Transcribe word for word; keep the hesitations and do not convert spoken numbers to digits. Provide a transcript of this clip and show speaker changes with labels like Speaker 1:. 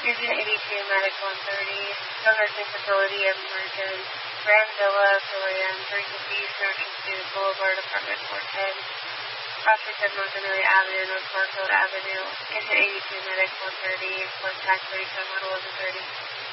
Speaker 1: Agent eighty-two, Medic one thirty, Skilled Nursing Facility, Emergent, Grand Villa, Philean, three fifty, Search Institute, Boulevard, Apartment four ten, Prospect of North Amelia Avenue, North Barfield Avenue, Agent eighty-two, Medic one thirty, West Tax thirty-seven, eleven thirty.